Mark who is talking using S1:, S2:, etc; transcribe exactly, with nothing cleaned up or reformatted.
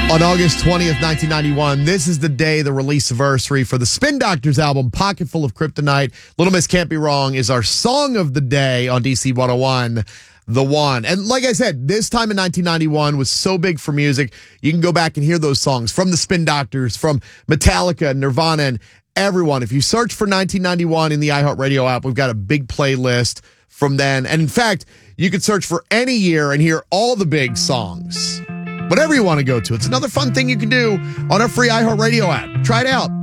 S1: On August twentieth, nineteen ninety-one, this is the day, the release anniversary for the Spin Doctors album, Pocket Full of Kryptonite. Little Miss Can't Be Wrong is our song of the day on D C one oh one, The One. And like I said, this time in nineteen ninety-one was so big for music. You can go back and hear those songs from the Spin Doctors, from Metallica, Nirvana, and everyone. If you search for nineteen ninety-one in the iHeartRadio app, we've got a big playlist from then. And in fact, you could search for any year and hear all the big songs. Whatever you want to go to. It's another fun thing you can do on our free iHeartRadio app. Try it out.